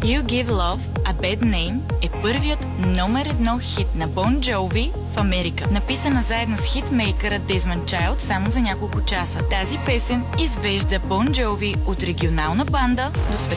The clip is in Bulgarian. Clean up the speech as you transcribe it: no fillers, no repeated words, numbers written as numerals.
You Give Love a Bad Name е първият номер 1 хит на Bon Jovi в Америка, написана заедно с хитмейкъра Desmond Child само за няколко часа. Тази песен извежда Bon Jovi от регионална банда до световна